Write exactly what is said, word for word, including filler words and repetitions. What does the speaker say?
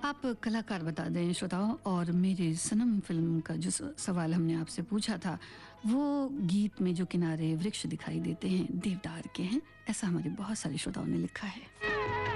आप कलाकार बता दें श्रोताओं, और मेरे सनम फिल्म का जो स- सवाल हमने आपसे पूछा था, वो गीत में जो किनारे वृक्ष दिखाई देते हैं देवदार के हैं, ऐसा हमारे बहुत सारे श्रोताओं ने लिखा है।